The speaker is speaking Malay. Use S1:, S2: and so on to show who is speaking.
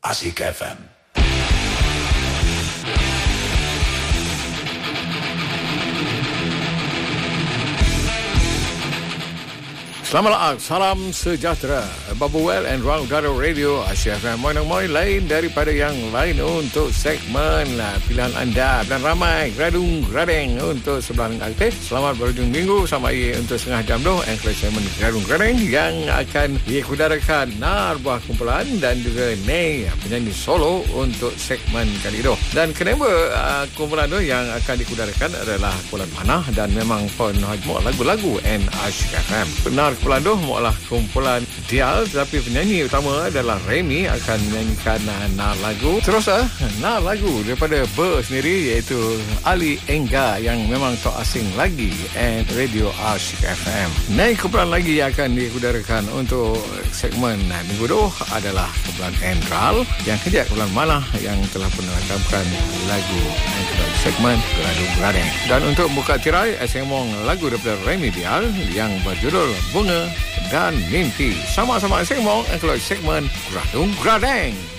S1: Asik FM. Selamat salam sejahtera. Babu Well and Ruang Udara Radio Asia FM. Moin lain daripada yang lain untuk segmen pilihan anda. Dan ramai Gradung-Gradeng untuk sebelah aktif. Selamat berhujung minggu sama ia untuk setengah jam tu. And segmen Gradung-Gradeng yang akan diikutarakan Nar Buah Kumpulan dan juga Nay penyanyi solo untuk segmen kali itu. Dan kenapa kumpulan tu yang akan diikutarakan adalah kumpulan Manah dan memang penghajmuk lagu-lagu and Asia FM. Benar kumpulan tu muaklah kumpulan Dial, tetapi penyanyi utama adalah Remy akan menyanyikan nar lagu. Terus nar lagu daripada Ber sendiri iaitu Ali Engga yang memang tak asing lagi and Radio Asyik FM. Naik kumpulan lagi yang akan diudarakan untuk segmen minggu tu adalah kumpulan Endral yang kejap kumpulan Manah yang telah menampilkan lagu segmen Gradung-Gradeng. Dan untuk buka tirai sembang lagu daripada Remy Dial yang berjudul Bunga dan Mimpi. Sama-sama sembang kalau segmen Gradung-Gradeng.